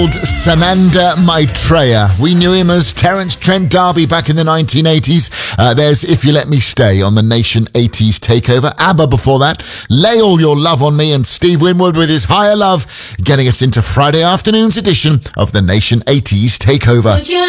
Sananda Maitreya. We knew him as Terence Trent D'Arby back in the 1980s. There's If You Let Me Stay on the Nation 80s Takeover. ABBA before that. Lay All Your Love on Me, and Steve Winwood with his Higher Love, getting us into Friday afternoon's edition of the Nation 80s Takeover.